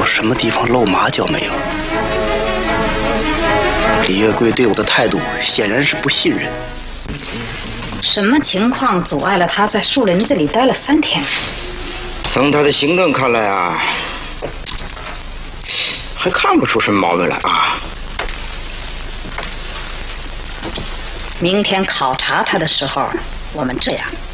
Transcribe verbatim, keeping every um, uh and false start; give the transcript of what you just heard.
有什么地方露马脚没有？李月桂对我的态度显然是不信任。 什么情况阻碍了他在树林子里待了三天？ 从他的行动看来啊，还看不出什么毛病来啊。 明天考察他的时候，我们这样。